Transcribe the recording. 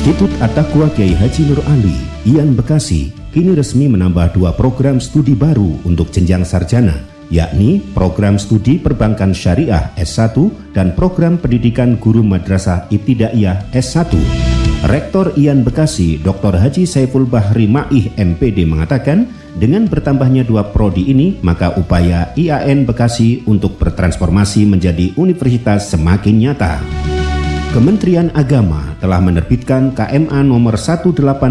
Institut At-Taqwa Kiai Haji Nur Ali, IAN Bekasi, kini resmi menambah 2 program studi baru untuk jenjang sarjana, yakni program studi Perbankan Syariah S1 dan program pendidikan guru madrasah ibtidaiyah S1. Rektor IAN Bekasi, Dr. Haji Saiful Bahri Ma'ih MPD mengatakan, dengan bertambahnya 2 prodi ini, maka upaya IAN Bekasi untuk bertransformasi menjadi universitas semakin nyata. Kementerian Agama telah menerbitkan KMA nomor 18